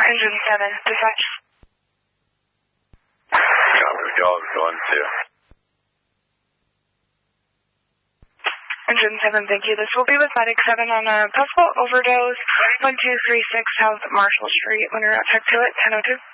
Engine 7, dispatch. Copy, Dogs 1-2. Engine 7, thank you. This will be with Medic 7 on a possible overdose, 1236 South Marshall Street. When you're out, check to it, 1002.